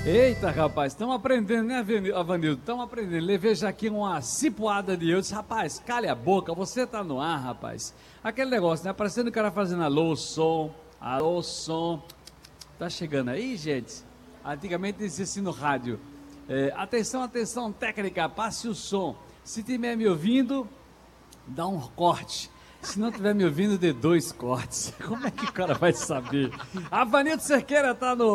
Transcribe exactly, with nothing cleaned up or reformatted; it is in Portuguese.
Eita, rapaz, estamos aprendendo, né, Avanildo? Estamos aprendendo. Levei já aqui uma cipuada de eu. Disse, rapaz, cale a boca, você tá no ar, rapaz. Aquele negócio, né? Parecendo o cara fazendo alô, som, alô, som. Tá chegando aí, gente? Antigamente dizia assim no rádio. É, atenção, atenção, técnica, passe o som. Se tiver me ouvindo, dá um corte. Se não tiver me ouvindo, dê dois cortes. Como é que o cara vai saber? Avanildo Cerqueira tá no...